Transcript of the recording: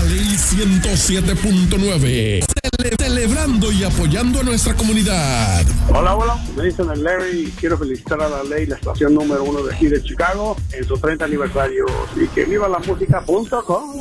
Ley 107.9. Celebrando y apoyando a nuestra comunidad. Hola, hola. Me dicen el Larry y quiero felicitar a la Ley, la estación número 1 de aquí de Chicago, en su 30 aniversario. Y que viva la música.com.